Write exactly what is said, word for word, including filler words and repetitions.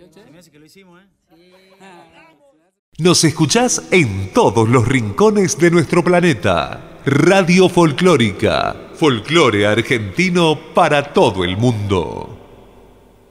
Se me hace que lo hicimos, ¿eh? Nos escuchás en todos los rincones de nuestro planeta. Radio Folclórica. Folclore argentino para todo el mundo.